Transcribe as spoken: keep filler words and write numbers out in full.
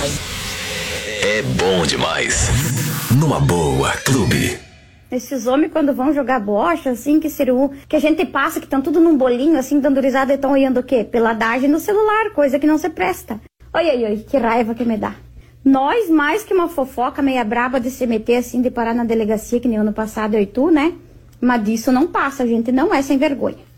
É bom demais. Numa boa, Clube. Esses homens quando vão jogar bocha, assim, que seru, que a gente passa, que estão tudo num bolinho, assim, dando risada e estão olhando o quê? Peladagem no celular, coisa que não se presta. Oi, oi, oi, que raiva que me dá. Nós, mais que uma fofoca meia braba de se meter, assim, de parar na delegacia, que nem ano passado eu e tu, né? Mas disso não passa, a gente não é sem vergonha.